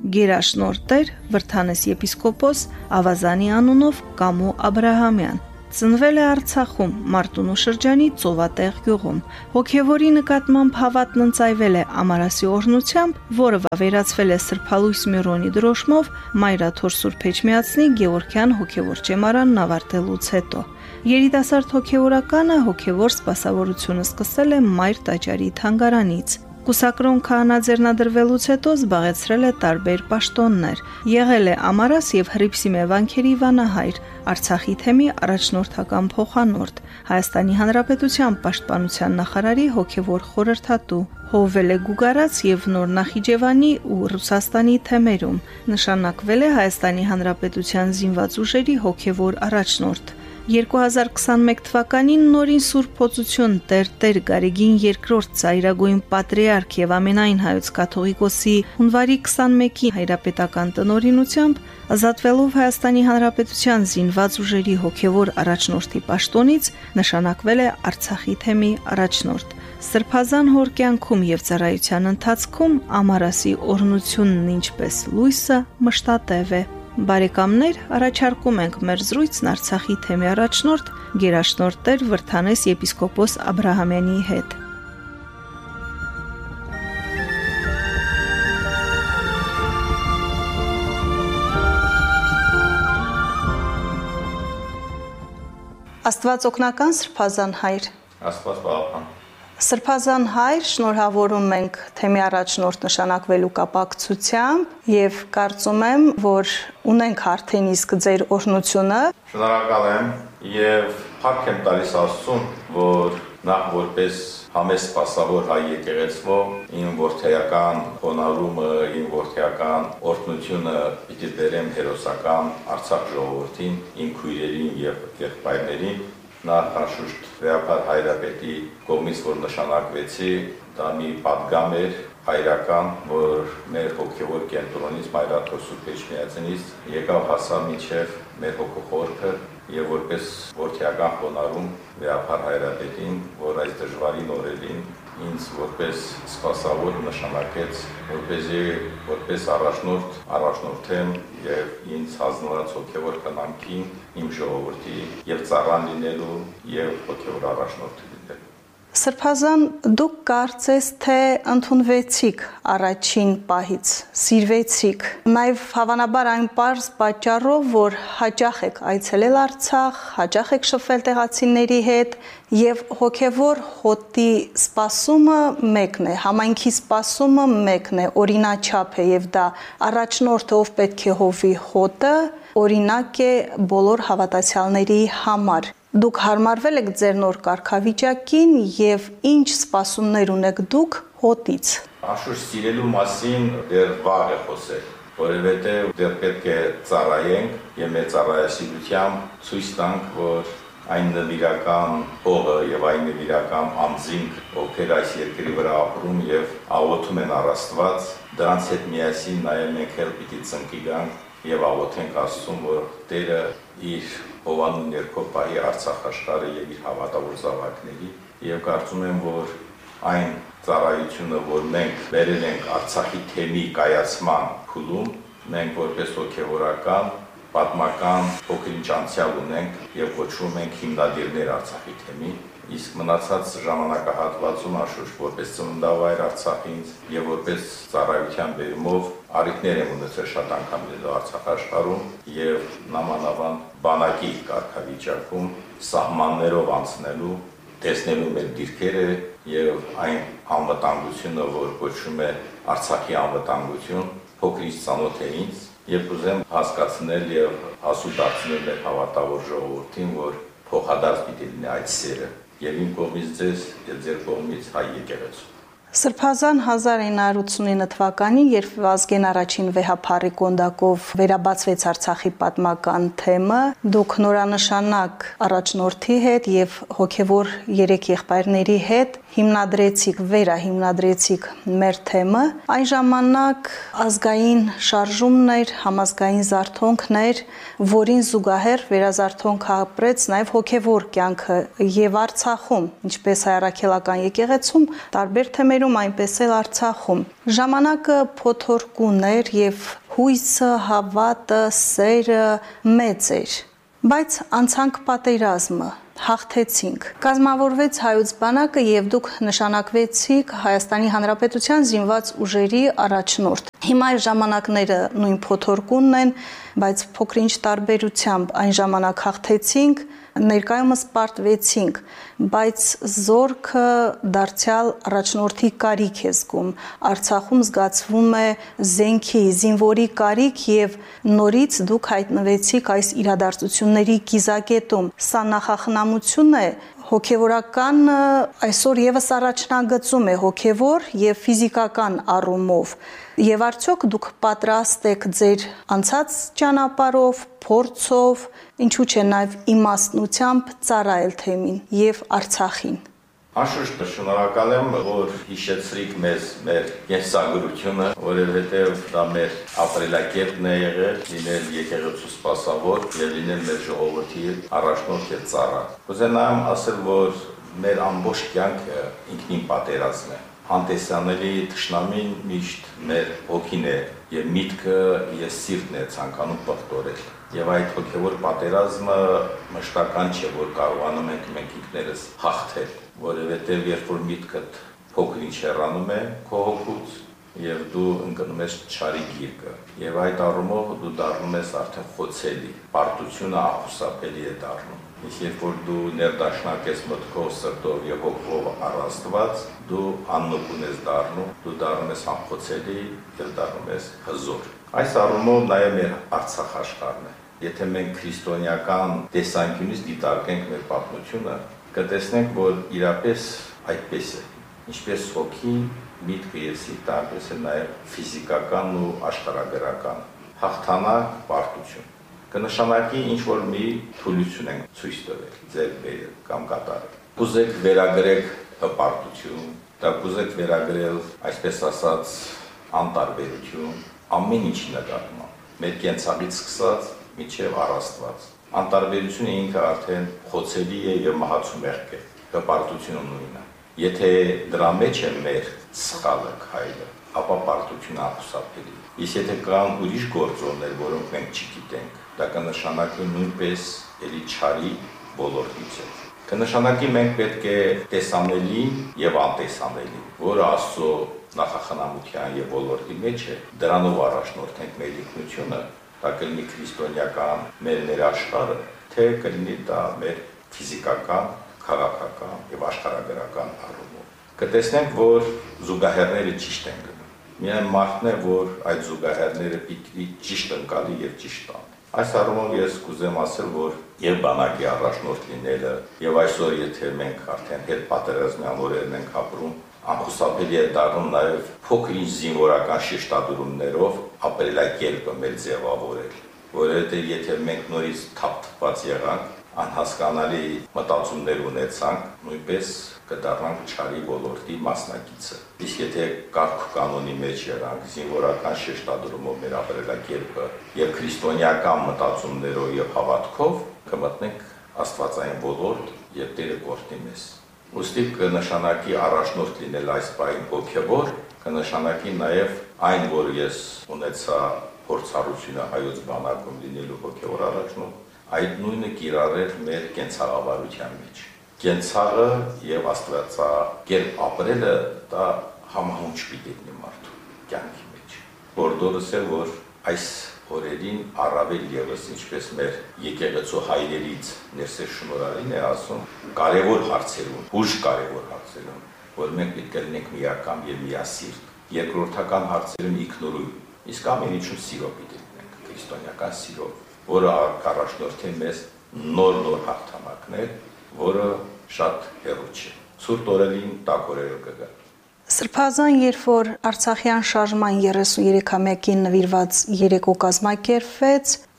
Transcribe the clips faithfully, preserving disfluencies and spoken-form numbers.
Գերաշնորհ Տեր Վրթանես եպիսկոպոս Ավազանի անունով Կամո Աբրահամյան ծնվել է Արցախում Մարտունու շրջանի Ծովատեղ գյուղում։ Հոգևորի նկատմամբ հավատն ընծայվել է Ամարասի օրհնությամբ, որը վավերացվել է Սրբալույս Միրոնի դրոշմով Մայրաթոր Սուրբ Էջմիածնի Գևորգյան հոգևոր ճեմարանն ավարտելուց հետո։ Երիտասարդ հոգևորականը հոգևոր սպասավորությունը սկսել է Մայր Տաճարի թանգարանից։ Կուսակրոն քահանաձեռնադրվելուց հետո զբաղեցրել է տարբեր պաշտոններ, եղել է Ամարաս եւ Հռիփսիմե վանքերի վանահայր, Արցախի թեմի առաջնորդական փոխանորդ, Հայաստանի Հանրապետության պաշտպանության նախարարի հոգևոր խորհրդատու, հովվել է Գուգարաց եւ Նոր Նախիջևանի ու Ռուսաստանի թեմերում, նշանակվել է Հայաստանի Հանրապետության զինված ուժերի հոգևոր առաջնորդ։ երկու հազար քսանմեկ թվականին նորին Սուրբ Փոցություն Տեր Տեր Գարեգին երկրորդ ծայրագույն պատրիարք եւ ամենայն հայոց կաթողիկոսի հունվարի քսանմեկի հայրապետական տնօրինությամբ ազատվելով Հայաստանի Հանրապետության զինված ուժերի հոգևոր առաջնորդի պաշտոնից նշանակվել է Արցախի թեմի առաջնորդ։ Սրբազան հոր կյանքում եւ ծառայության ընթացքում Ամարասի օրհնությունն ինչպես լույսը մշտատև է։ Բարեկամներ, առաջարկում ենք մեր զրույցն Արցախի թեմի առաջնորդ Գերաշնորհ Տեր Վրթանես եպիսկոպոս Աբրահամյանի հետ։ Աստված օգնական Սրբազան հայր։ Աստված պահապան։ Սրբազան հայր, շնորհավորում ենք թեմի առաջնորդ նշանակվելու կապակցությամբ եւ կարծում եմ, որ ունենք արդեն իսկ ձեր օրհնությունը։ Շնորհակալ եմ եւ փառք եմ տալիս Աստծուն, որ նախ որպես համեստ սպասավոր հայ եկեղեցու իմ որդեական հոնարումը, իմ որդեական օրհնությունը պիտի բերեմ հերոսական Արցախ ժողովրդին, իմ քույրերին եւ եղբայրներին։ Նախ անշուշտ Վեհապար Հայրապետի կողմից, որ նշանակվեցի, դա մի պատգամ էր հայրական, որ մեր հոգևոր կենտրոնից, Մայրաթոր Սուրբ Էջմիածնից եկավ հասավ մինչև մեր հոգոխորքը եւ որպես որդեական խոնարհում Վեհապար Հայրապետին, որ այս դժվարին օրերին ինձ որպես սպասավոր նշանակեց, որպեսզի որպես առաջնորդ առաջնորդեմ եւ ինձ հանձնված հոգևոր կնամքին իմ ժողովրդի եւ ծառան լինելու եւ հոգևոր առաջնորդ լինելու։ Սրբազան, դուք կարծես թե ընդունվեցիք առաջին պահից, սիրվեցիք, նաև հավանաբար այն պարզ պատճառով, որ հաճախ եք այցելել Արցախ, հաճախ եք շփվել տեղացիների հետ եւ հոգևոր հոտի սպասումը մեկն է, համայնքի սպասումը մեկն է, օրինաչափ է եւ դա առաջնորդը, ով պետք է հովի հոտը, օրինակ է բոլոր հավատացյալների համար։ Դուք հարմարվել եք ձեր նոր կարգավիճակին եւ ինչ սպասումներ ունեք դուք հոտից։ Անշուշտ սիրելու մասին դեռ վաղ է խոսել, որովհետեւ դեռ պետք է ծառայենք եւ մեր ծառայասիրությամբ ցույց տանք, որ այն նվիրական հողը եւ այն նվիրական անձինք, ովքեր այս երկրի վրա ապրում եւ աղոթում են առ Աստված, դրանց հետ միասին նաեւ մենք էլ պիտի ծնկի գանք եւ աղոթենք Աստծուն, որ Տերը իր հովանու ներքո պահի Արցախ աշխարհը եւ իր հավատավոր զավակների եւ կարծում եմ, որ այն ծառայությունը, որ մենք բերել ենք Արցախի թեմի կայացման փուլում, մենք որպես հոգեվորական, պատմական փոքրինչ անցյալ ունենք եւ կոչվում ենք հիմնադիրներ Արցախի թեմի, իսկ մնացած ժամանակահատվածում անշուշտ որպես ծննդավայր Արցախինց եւ որպես ծառայության բերումով առիթներ եմ ունեցել շատ անգամ լինելու Արցախ աշխարհում եւ նամանավան բանակի կարգավիճակում սահմաններով անցնելու, տեսնելու մեր դիրքերը եւ այն անվտանգությունը, որ կոչվում է Արցախի անվտանգություն, փոքրից ծանոթ է ինձ եւ ուզեմ հասկացնել եւ հասու դարձնել մեր հավատավոր ժողովրդին, որ փոխադարձ պիտի լինի այդ սերը եւ իմ կողմից ձեզ եւ ձեր կողմից հայ եկեղեցու։ Սրբազան հազար ինը հարյուր ութսունինը թվականին, երբ Վազգեն առաջին Վեհապարի կոնդակով վերաբացվեց Արցախի պատմական թեմը, դուք նորանշանակ առաջնորդի հետ եւ հոգեվոր երեք եղբայրների հետ հիմնադրեցիք, վերահիմնադրեցիք մեր թեմը, այն ժամանակ ազգային շարժումն էր, համազգային զարթոնքն էր, որին զուգահեռ վերազարթոնք ապրեց նաև հոգևոր կյանքը եւ Արցախում, ինչպես հայրաքելական եկեղեցում, տարբեր թեմերում, այնպես էլ Արցախում։ Ժամանակը փոթորկուն էր եւ հույսը, հավատը, սերը մեծ էր, բայց անցանք պատերազմը, հաղթեցինք։ Կազմավորվեց հայոց բանակը եւ դուք նշանակվեցիք Հայաստանի Հանրապետության զինված ուժերի առաջնորդ։ Հիմա այս ժամանակները նույն փոթորկունն են, բայց փոքրինչ տարբերությամբ այն ժամանակ հաղթեցինք, ներկայումս պարտվեցինք, բայց զորքը դարձյալ առաջնորդի կարիք է զգում։ Արցախում զգացվում է զենքի, զինվորի կարիք եւ նորից դուք հայտնվեցիք այս իրադարձությունների կիզակետում։ Սա նախախնամություն է, հոգևորական այսօր եւս առաջնագծում է հոգևոր եւ ֆիզիկական առումով։ Եվ արդյոք դուք պատրաստ եք ձեր անցած ճանապարհով, փորձով, ինչու՞ չէ նաև իմաստնությամբ ծառայել թեմին եւ Արցախին։ Անշուշտ շնորհակալ եմ, որ հիշեցրիք մեզ մեր կենսագրությունը, որովհետև դա մեր ապրելակերպն է եղել, լինել եկեղեցու սպասավոր եւ լինել մեր ժողովրդի առաջնորդ եւ ծառա։ Կուզենամ ասել, որ մեր ամբողջ կյանքը ինքնին պատերազմ է։ Անտեսանելի թշնամին միշտ մեր հոգին է եւ միտքը եւ սիրտն է ցանկանում պղտորել։ Եվ այդ հոգեվոր պատերազմը մշտական չէ, որ կարողանում ենք մենք ինքներս հաղթել, որովհետեւ երբ որ միտքդ փոքր-ինչ հեռանում է քո հոգուց եւ դու ընկնում ես չարի գիրկը, եւ այդ առումով դու դառնում ես արդեն խոցելի, պարտությունը ախուսափելի է դառնում։ Իսկ երբ որ դու ներդաշնակ ես մտքով, սրտով եւ հոգով առաստված, դու աննկուն ես դառնում, դու դառնում ես անխոցելի եւ դառնում ես հզոր։ Այս առումով նաեւ մեր Արցախ աշխարհն է։ Եթե մենք քրիստոնեական տեսանկյունից դիտարկենք մեր պատմությունը, կտեսնենք, որ իրապես այդպես է։ Ինչպես հոգին, միտքը եւ սիրտը, այնպես է նաեւ ֆիզիկական ու աշխարհագրական հաղթանակ, պարտություն։ Կնշանակի ինչ որ մի թուլություն ենք ցույց տվել, ձեր բերել կամ կատարել։ Կուզեք վերագրեք հպարտություն, դա կուզեք վերագրել, այսպես ասած, անտարբերություն, ամեն ինչի նկատմամբ, մեր կենցաղից սկսած մինչև առաստված։ Անտարբերությունը ինքը արդեն խոցելի է եւ մահացու մեղք է, հպարտությունը նույնը։ Եթե դրա մեջ է մեր սխալը, քայլը, ապա պարտությունը ախուսափելի։ Իսկ եթե կան ուրիշ գործոններ, որոնք մենք չգիտենք, դա կնշանակի նույնպես էլի չարի ոլորտից է։ Կնշանակի մենք պետք է տեսանելի եւ անտեսանելի, որը Աստծո նախախնամության եւ ոլորտի մեջ է, դրանով առաջնորդենք մեր ինքնությունը, դա կլինի քրիստոնեական մեր ներաշխարհը, թե կլինի դա մեր ֆիզիկական, քաղաքական եւ աշխարհագրական առումով։ Կտեսնենք, որ զուգահեռները ճիշտ են գնում։ Միայն մարդն է, որ այդ զուգահեռները պիտի ճիշտ ընկալի եւ ճիշտ տան։ Այս առումով ես կուզեմ ասել, որ եւ բանակի առաջնորդ լինելը եւ այսօր եթե մենք արդեն հետ պատերազմյան օրերն ենք ապրում, անխուսափելի է դառնում նաեւ փոքր-ինչ զինվորական շեշտադրումներով ապրելակերպը մեր ձևավորել, որովհետեւ եթե մենք նորից թափթփված եղանք, անհասկանալի մտածումներ ունեցանք, նույնպես կդառնանք չարի ոլորտի մասնակիցը։ Իսկ եթե կարգ կանոնի մեջ եղանք, զինվորական շեշտադրումով մեր ապրելակերպը եւ քրիստոնեական մտածումներով եւ հավատքով, կմտնենք աստվածային ոլորտ եւ Տերը կօրհնի մեզ։ Ուստի կնշանակի առաջնորդ լինել այս բային հոգեվոր, կնշանակի նաեւ այն, որ ես ունեցա փորձառությունը հայոց բանակում լինելու հոգեվոր առաջնորդ, այդ նույնը կիրառել մեր կենցաղավարության մեջ։ Կենցաղը եւ աստվածակերպ ապրելը դա համահունչ պիտի լինի մարդու կյանքի մեջ։ Որտորս է, որ այս օրերին առավել եւս ինչպես մեր եկեղեցու հայրերից Ներսես Շնորհարին է ասում, կարևոր հարցերում, ուժ կարևոր հարցերում, որ մենք պետք է լինենք միակամ եւ միասիրտ, երկրորդական հարցերում ինքնուրույն, իսկ ամեն ինչում սիրո պիտի լինենք, քրիստոնեական սիրո, որը առաջնորդի մեզ նոր-նոր հաղթանակներ, որը շատ հեռու չէ։ Ցուրտ օրերին տաք օրերը կգա։ Սրբազան, երբ որ Արցախյան շարժման երեսունյոթամյակին նվիրված երեկո կազմակերպվեց,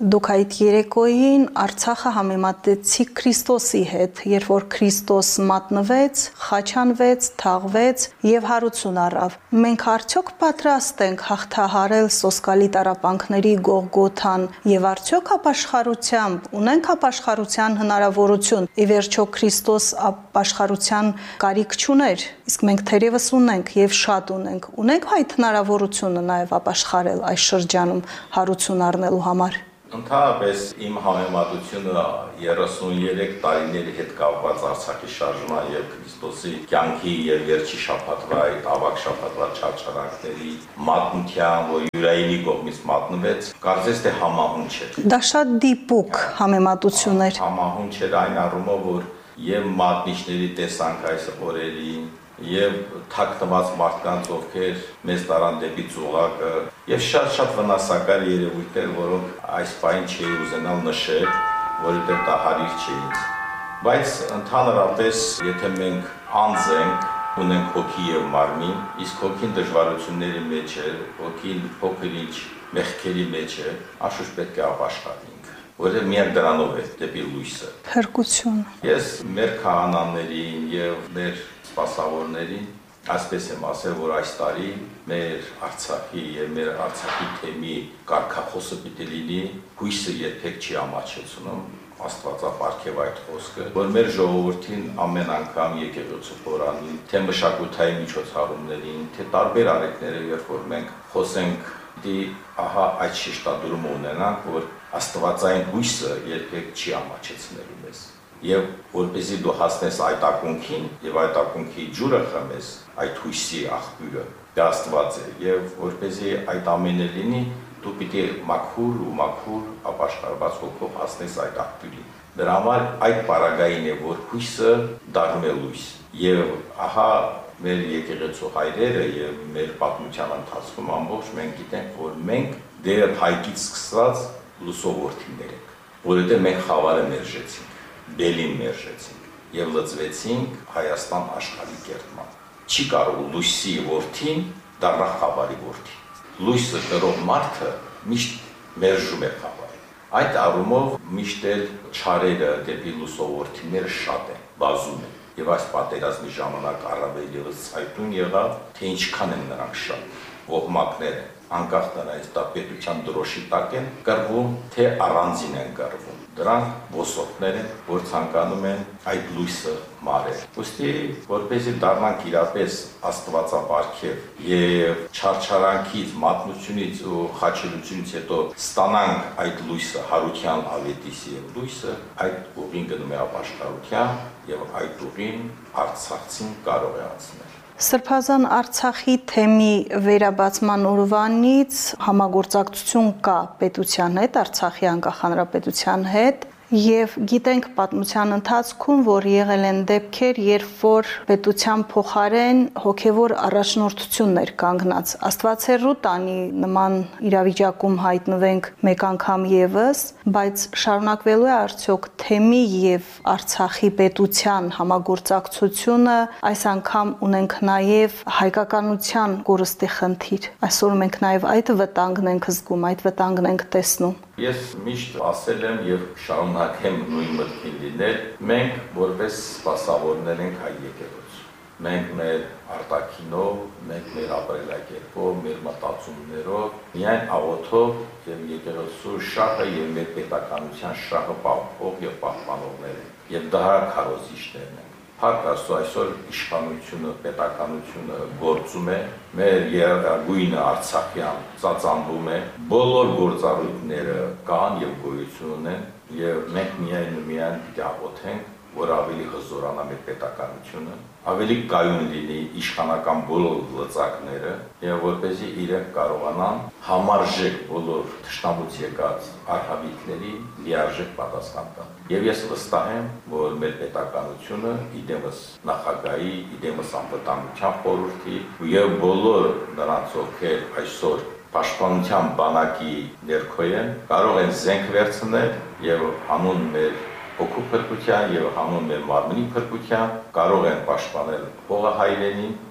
Դուք այդ երեկոյին Արցախը համեմատեցիք Քրիստոսի հետ, երբ որ Քրիստոս մատնվեց, խաչանվեց, թաղվեց եւ հարություն առավ։ Մենք արդյոք պատրաստ ենք հաղթահարել սոսկալի տառապանքների Գողգոթան եւ արդյոք ապաշխարությամբ ունենք ապաշխարության հնարավորություն։ Ի վերջո Քրիստոս ապաշխարության կարիք չուներ, իսկ մենք թերևս ունենք եւ շատ ունենք։ Ունենք այդ հնարավորությունը նաեւ ապաշխարել այս շրջանում հարություն առնելու համար։ Ընդհանրապես իմ համեմատությունը երեսուներեք տարիների հետ կապված Արցախի շարժման եւ Քրիստոսի կյանքի եւ վերջի շաբաթվա այդ ավակ շաբաթվա չարչարանքների մատնության, որ Յուրայինի կողմից մատնվեց, կարծես թե համահունչ է։ Դա շատ դիպուկ համեմատություն էր։ Համահունչ էր այն առումով, որ եւ մատնիչների տեսանք այս օրերին եւ թաքնված մարդկանց, ովքեր մեզ տարան դեպի ծուղակը եւ շատ-շատ վնասակար երևույթներ, որոնք այս պայն չի ուզենալ նշել, որովհետեւ դա հարիր չի ինձ։ Բայց ընդհանրապես, եթե մենք անձ ենք, ունենք հոգի եւ մարմին, իսկ հոգին դժվարությունների մեջ է, հոգին փոքր-ինչ մեղքերի մեջ է, անշուշտ պետք է ապաշխարենք, որովհետեւ միակ դրանով է դեպի լույսը։ Փրկություն։ Ես մեր քահանաներին եւ մեր սպասավորներին այսպես եմ ասել, որ այս տարի մեր Արցախի եւ մեր Արցախի թեմի կարգախոսը պիտի լինի հույսը երբեք չի ամաչեցնում, Աստվածապարգև այդ խոսքը, որ մեր ժողովրդին ամեն անգամ եկեղեցու խորանին, թե մշակութային միջոցառումներին, թե տարբեր արեկները, երբ որ մենք խոսենք, դի ահա այդ շեշտադրումը ունենանք, որ աստվածային հույսը երբեք չի ամաչեցնելու մեզ։ Եվ որպեսզի դու հասնես այդ ակունքին եւ այդ ակունքի ջուրը խմես, այդ հույսի աղբյուրը դա Աստված է, եւ որպեսզի այդ ամենը լինի, դու պիտի մաքուր ու մաքուր ապաշխարված հոգով հասնես այդ աղբյուրին։ Դրա համար այդ պարագային է, որ հույսը դառնում է լույս։ Եվ ահա մեր եկեղեցու հայրերը եւ մեր պատմության ընթացքում ամբողջ մենք գիտենք, որ մենք դեր հայկից սկսած լուսովորդիներ ենք, որովհետեւ մենք խավարը մերժեցինք, բելին մերժեցինք եւ լծվեցինք Հայաստան աշխարհի կերտման։ Չի կարող լույսի որդին դառնա խավարի որդի։ Լույսը կրող մարդը միշտ մերժում է խավարը։ Այդ առումով միշտ էլ չարերը դեպի լուսովորդիները շատ են, բազում են։ Եվ այս պատերազմի ժամանակ առավել ևս ցայտուն եղավ, թե ինչքան են նրանք շատ, ողմակներ են, անկախ նրանից դա պետության դրոշի տակ են կռվում, թե առանձին են կռվում։ Դրանք ոսորտներ են, որ ցանկանում են այդ լույսը մարել։ Ոստի, որպեսզի դառնանք իրապես աստվածապարգև եւ չարչարանքից, մատնությունից ու խաչելությունից հետո ստանանք այդ լույսը, հարության ավետիսի եւ լույսը, այդ ուղին գնում է ապաշխարության եւ այդ ուղին արցախցին կարող է անցնել։ Սրբազան Արցախի թեմի վերաբացման օրվանից համագործակցություն կա պետության հետ, Արցախի անկախ հանրապետության հետ, եւ գիտենք պատմության ընթացքում, որ եղել են դեպքեր, երբ որ պետության փոխարեն հոգեվոր առաջնորդություններ կանգնած։ Աստվածերու տանի նման իրավիճակում հայտնվենք մեկ անգամ եւս, բայց շարունակվելու է արդյոք թեմի եւ Արցախի պետության համագործակցությունը, այս անգամ ունենք նաեւ հայկականության կորստի խնդիր։ Այսօր մենք նաեւ այդ վտանգն ենք զգում, այդ վտանգն ենք տեսնում։ Ես միշտ ասել եմ եւ շարունակեմ նույն մտքին լինել, մենք որպես սպասավորներ ենք հայ եկեղեցու։ Մենք մեր արտաքինով, մենք մեր ապրելակերպով, մեր մտածումներով, միայն աղոթով եւ եկեղեցու շահը եւ մեր պետականության շահը պահպանող եւ պահպանողներ ենք։ Եվ դա քարոզիչներն են։ Փառք Աստծո, այսօր իշխանությունը, պետականությունը գործում է, մեր երագույնը Արցախյան ծածանվում է, բոլոր գործառույթները կան եւ գոյություն ունեն, եւ մենք միայն ու միայն պիտի աղոթենք, որ ավելի հզորանա մեր պետականությունը, ավելի կայուն լինի իշխանական բոլոր լծակները եւ որպեսզի իրենք կարողանան համարժեք բոլոր թշնամուց եկած արհավիկների լիարժեք պատասխան տալ։ Եվ ես վստահ եմ, որ մեր պետականությունը իդեմս նախագահի, իդեմս անվտանգության խորհրդի եւ բոլոր նրանց, ովքեր այսօր պաշտպանության բանակի ներքո են, կարող են զենք վերցնել եւ հանուն մեր հոգու փրկության եւ հանուն մեր մարմնի փրկության կարող են պաշտպանել հողը հայրենին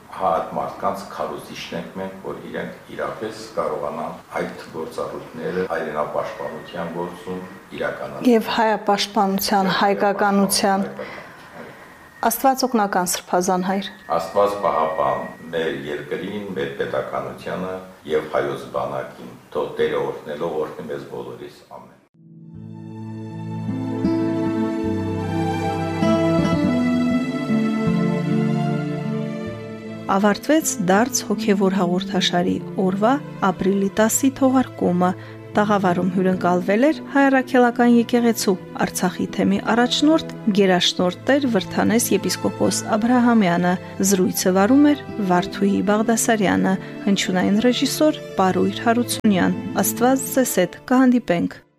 հա այդ մարդկանց քարոզիչն ենք մենք, որ իրենք իրապես կարողանան այդ գործառույթները հայրենապաշտպանության գործում իրականացնել։ Եվ հայապաշտպանության, հայկականության Աստված օգնական Սրբազան հայր։ Աստված պահապան մեր երկրին, մեր պետականությանը եւ հայոց բանակին։ Թող Տերը օրհնելով օրհնի մեզ բոլորիս։ Ամեն։ Ավարտվեց դարձ հոգևոր հաղորդաշարի օրվա ապրիլի տասի թողարկումը։ Տաղավարում հյուրընկալվել էր Հայ Առաքելական եկեղեցու Արցախի թեմի առաջնորդ գերաշնորհ Տեր Վրդանես եպիսկոպոս Աբրահամյանը, զրույցը վարում էր Վարդուհի Բաղդասարյանը, հնչյունային ռեժիսոր Պարույր Հարությունյան։ Աստված ձեզ հետ կհանդիպենք։